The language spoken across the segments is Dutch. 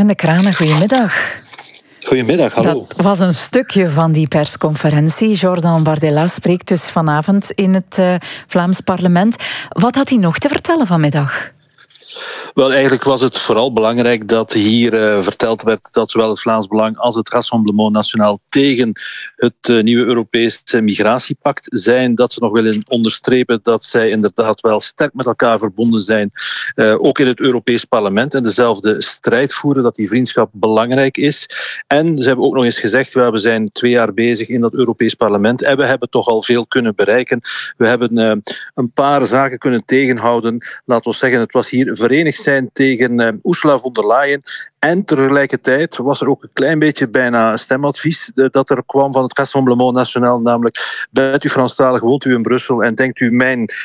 Steven de Kranen, goedemiddag. Goedemiddag, hallo. Dat was een stukje van die persconferentie. Jordan Bardella spreekt dus vanavond in het Vlaams parlement. Wat had hij nog te vertellen vanmiddag? Wel, eigenlijk was het vooral belangrijk dat hier verteld werd dat zowel het Vlaams Belang als het Rassemblement National tegen het nieuwe Europese migratiepact zijn. Dat ze nog willen onderstrepen dat zij inderdaad wel sterk met elkaar verbonden zijn. Ook in het Europees parlement en dezelfde strijd voeren, dat die vriendschap belangrijk is. En ze hebben ook nog eens gezegd, we zijn 2 jaar bezig in dat Europees parlement en we hebben toch al veel kunnen bereiken. We hebben een paar zaken kunnen tegenhouden. Laten we zeggen, het was hier verenigd zijn tegen Ursula von der Leyen. En tegelijkertijd was er ook een klein beetje bijna stemadvies dat er kwam van het Rassemblement National, namelijk bent u Franstalig, woont u in Brussel en denkt u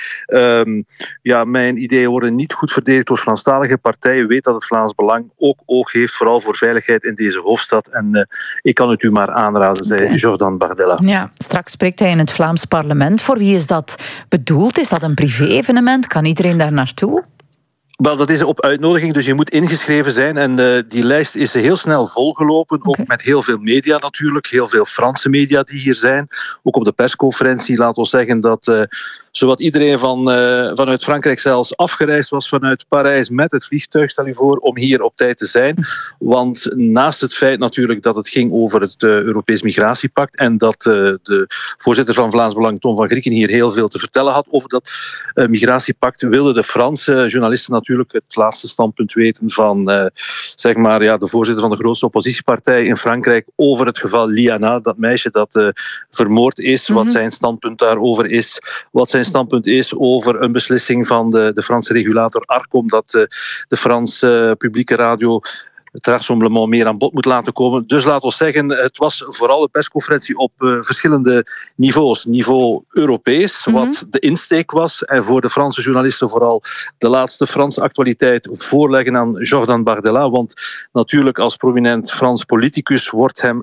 mijn ideeën worden niet goed verdedigd door Franstalige partijen. Weet dat het Vlaams Belang ook oog heeft, vooral voor veiligheid in deze hoofdstad. En ik kan het u maar aanraden, zei Jordan Bardella. Ja, straks spreekt hij in het Vlaams parlement. Voor wie is dat bedoeld? Is dat een privé-evenement? Kan iedereen daar naartoe? Wel, dat is op uitnodiging, dus je moet ingeschreven zijn. En die lijst is heel snel volgelopen, ook met heel veel media natuurlijk. Heel veel Franse media die hier zijn. Ook op de persconferentie, laten we zeggen dat zowat iedereen vanuit Frankrijk zelfs afgereisd was vanuit Parijs met het vliegtuig, stel je voor, om hier op tijd te zijn. Want naast het feit natuurlijk dat het ging over het Europees Migratiepact en dat de voorzitter van Vlaams Belang, Tom van Grieken, hier heel veel te vertellen had over dat migratiepact, wilden de Franse journalisten natuurlijk het laatste standpunt weten van de voorzitter van de grootste oppositiepartij in Frankrijk over het geval Liana, dat meisje dat vermoord is, wat zijn standpunt daarover is, wat zijn standpunt is over een beslissing van de Franse regulator Arcom dat de Franse publieke radio het Rassemblement meer aan bod moet laten komen. Dus laten we zeggen, het was vooral een persconferentie op verschillende niveaus. Niveau Europees, wat de insteek was. En voor de Franse journalisten vooral de laatste Franse actualiteit voorleggen aan Jordan Bardella. Want natuurlijk als prominent Frans politicus wordt hem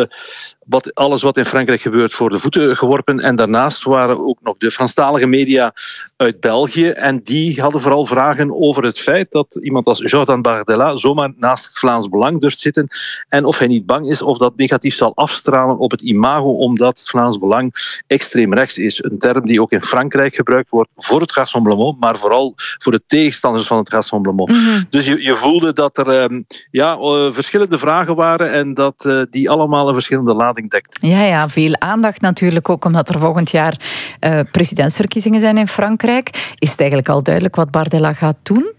alles wat in Frankrijk gebeurt voor de voeten geworpen. En daarnaast waren ook nog de Franstalige media uit België. En die hadden vooral vragen over het feit dat iemand als Jordan Bardella zomaar naast het Vlaams Belang durft zitten. En of hij niet bang is of dat negatief zal afstralen op het imago, omdat het Vlaams Belang extreem rechts is. Een term die ook in Frankrijk gebruikt wordt voor het Rassemblement, maar vooral voor de tegenstanders van het Rassemblement. Dus je voelde dat er verschillende vragen waren en dat die allemaal een verschillende lading dekt. Ja, veel aandacht natuurlijk ook omdat er volgend jaar presidentsverkiezingen zijn in Frankrijk. Is het eigenlijk al duidelijk wat Bardella gaat doen?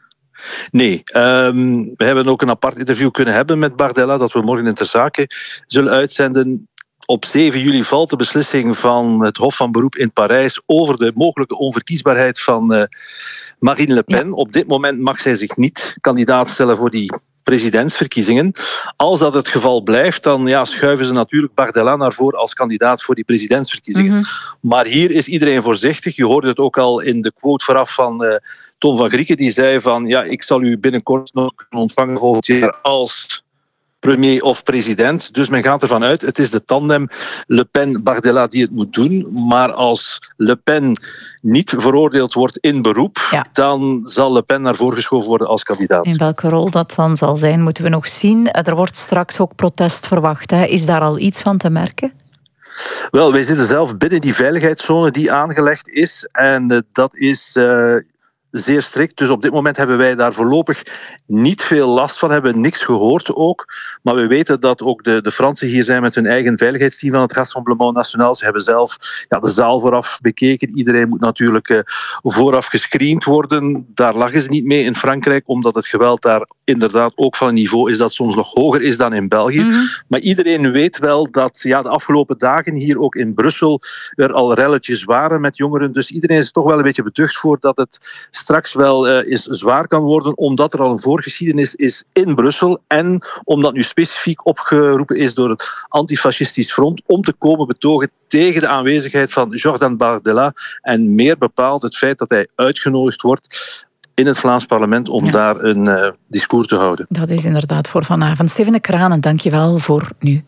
Nee, we hebben ook een apart interview kunnen hebben met Bardella dat we morgen in Ter Zake zullen uitzenden. Op 7 juli valt de beslissing van het Hof van Beroep in Parijs over de mogelijke onverkiesbaarheid van Marine Le Pen. Ja. Op dit moment mag zij zich niet kandidaat stellen voor die presidentsverkiezingen. Als dat het geval blijft, dan schuiven ze natuurlijk Bardella naar voren als kandidaat voor die presidentsverkiezingen. Maar hier is iedereen voorzichtig. Je hoorde het ook al in de quote vooraf van Tom van Grieken, die zei van ik zal u binnenkort nog ontvangen volgend jaar als premier of president. Dus men gaat ervan uit, het is de tandem Le Pen-Bardella die het moet doen. Maar als Le Pen niet veroordeeld wordt in beroep, dan zal Le Pen naar voren geschoven worden als kandidaat. In welke rol dat dan zal zijn, moeten we nog zien. Er wordt straks ook protest verwacht. Hè? Is daar al iets van te merken? Wel, wij zitten zelf binnen die veiligheidszone die aangelegd is. En dat is zeer strikt. Dus op dit moment hebben wij daar voorlopig niet veel last van, hebben niks gehoord ook. Maar we weten dat ook de Fransen hier zijn met hun eigen veiligheidsteam van het Rassemblement National. Ze hebben zelf de zaal vooraf bekeken. Iedereen moet natuurlijk vooraf gescreend worden. Daar lachen ze niet mee in Frankrijk, omdat het geweld daar inderdaad ook van een niveau is dat soms nog hoger is dan in België. Maar iedereen weet wel dat de afgelopen dagen hier ook in Brussel er al relletjes waren met jongeren. Dus iedereen is toch wel een beetje beducht voor dat het straks wel eens zwaar kan worden, omdat er al een voorgeschiedenis is in Brussel en omdat nu specifiek opgeroepen is door het Antifascistisch Front om te komen betogen tegen de aanwezigheid van Jordan Bardella en meer bepaald het feit dat hij uitgenodigd wordt in het Vlaams parlement om daar een discours te houden. Dat is inderdaad voor vanavond. Steven de Kranen, dank je wel voor nu.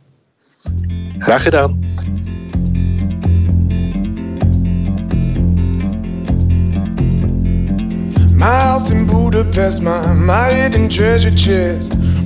Graag gedaan. My house in Budapest, my hidden treasure chest.